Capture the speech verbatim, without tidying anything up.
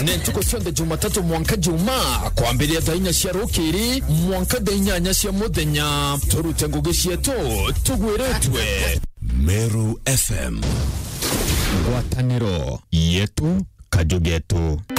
Nentuko sionde Jumatatu mwanka juma kwambiria dainya cia rukiri mwanka dainyanya cia muthenya turute ngugi cietu tugwiretwe. Meru F M, ngwataniro yetu kajugetu.